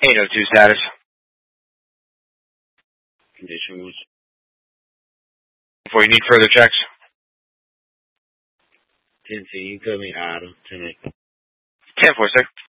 802 status. Condition was. Before you need further checks. 10-10, you cut me out of 10-8. 10-4, sir.